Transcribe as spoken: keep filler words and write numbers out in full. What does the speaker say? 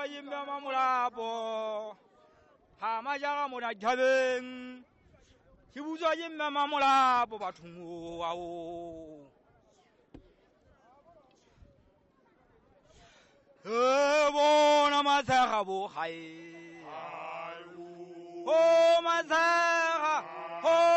yimbe mamulapo hamajaga mona jabeng hibuzo yimbe mamulapo batungu awo bona masaga bo hai ho masaga ho